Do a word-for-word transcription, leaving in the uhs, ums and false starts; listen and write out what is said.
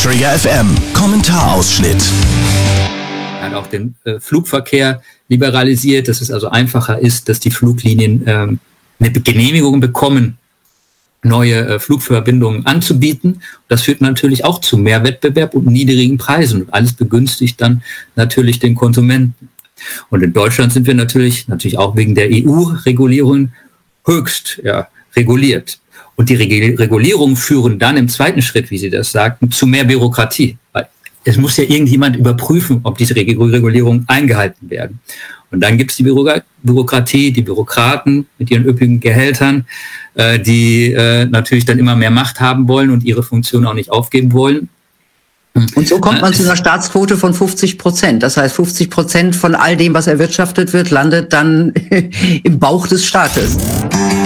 Träger F M. Kommentarausschnitt. Hat auch den äh, Flugverkehr liberalisiert, dass es also einfacher ist, dass die Fluglinien ähm, eine Genehmigung bekommen, neue äh, Flugverbindungen anzubieten. Das führt natürlich auch zu mehr Wettbewerb und niedrigen Preisen. Und alles begünstigt dann natürlich den Konsumenten. Und in Deutschland sind wir natürlich, natürlich auch wegen der E U-Regulierung höchst ja, reguliert. Und die Reg- Regulierungen führen dann im zweiten Schritt, wie Sie das sagten, zu mehr Bürokratie. Weil es muss ja irgendjemand überprüfen, ob diese Reg- Regulierungen eingehalten werden. Und dann gibt es die Büro- Bürokratie, die Bürokraten mit ihren üppigen Gehältern, äh, die äh, natürlich dann immer mehr Macht haben wollen und ihre Funktion auch nicht aufgeben wollen. Und so kommt man zu einer Staatsquote von fünfzig Prozent. Das heißt, fünfzig Prozent von all dem, was erwirtschaftet wird, landet dann im Bauch des Staates.